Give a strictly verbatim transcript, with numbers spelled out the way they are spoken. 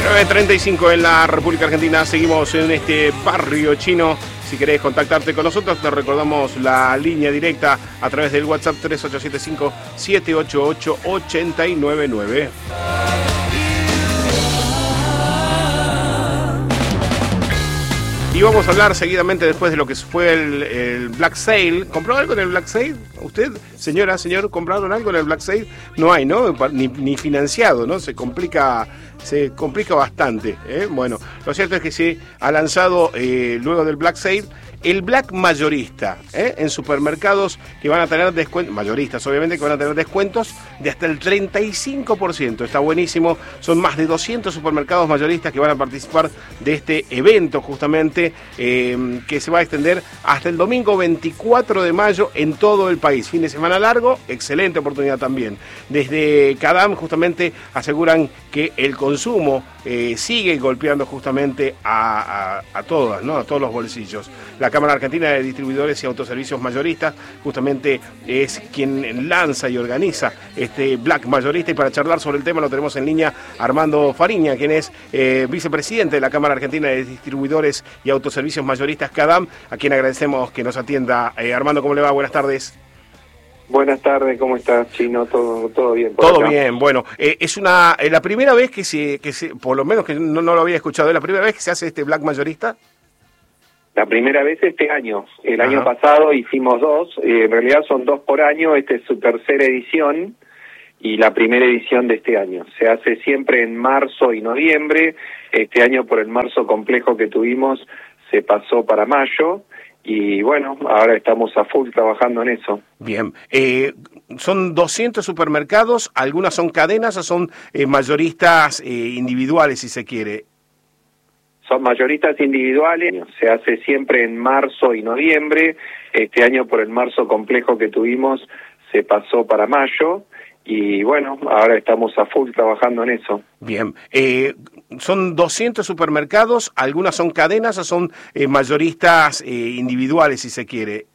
nueve treinta y cinco en la República Argentina. Seguimos en este barrio chino. Si querés contactarte con nosotros, te recordamos la línea directa a través del WhatsApp tres ocho siete cinco, siete ocho ocho, ocho nueve nueve. Y vamos a hablar seguidamente después de lo que fue el, el Black Sale. ¿Compró algo en el Black Sale? ¿Usted, señora, señor, compraron algo en el Black Sale? No hay, ¿no? Ni, ni financiado, ¿no? Se complica, se complica bastante, ¿eh? Bueno, lo cierto es que se ha lanzado, eh, luego del Black Sale, el Black Mayorista, ¿eh? En supermercados que van a tener descuentos, mayoristas obviamente, que van a tener descuentos de hasta el treinta y cinco por ciento. Está buenísimo, son más de doscientos supermercados mayoristas que van a participar de este evento justamente, eh, que se va a extender hasta el domingo veinticuatro de mayo en todo el país. Fin de semana largo, excelente oportunidad también. Desde Cadam justamente aseguran que el consumo eh, sigue golpeando justamente a, a, a todas, ¿no? A todos los bolsillos. La Cámara Argentina de Distribuidores y Autoservicios Mayoristas justamente es quien lanza y organiza este Black Mayorista, y para charlar sobre el tema lo tenemos en línea Armando Fariña, quien es eh, vicepresidente de la Cámara Argentina de Distribuidores y Autoservicios Mayoristas, Cadam, a quien agradecemos que nos atienda. Eh, Armando, ¿cómo le va? Buenas tardes. Buenas tardes, ¿cómo estás, Chino? Todo, todo bien. Por todo acá. bien, bueno, eh, es una eh, la primera vez que se, que se, por lo menos que no, no lo había escuchado, ¿es la primera vez que se hace este Black Mayorista? La primera vez este año. El Ajá. año pasado hicimos dos, eh, en realidad son dos por año, esta es su tercera edición y la primera edición de este año. Se hace siempre en marzo y noviembre, este año por el marzo complejo que tuvimos se pasó para mayo y bueno, ahora estamos a full trabajando en eso. Bien, eh, son doscientos supermercados, algunas son cadenas o son eh, mayoristas eh, individuales si se quiere. Son mayoristas individuales, se hace siempre en marzo y noviembre, este año por el marzo complejo que tuvimos se pasó para mayo y bueno, ahora estamos a full trabajando en eso. Bien, eh, son doscientos supermercados, algunas son cadenas o son eh, mayoristas eh, individuales si se quiere.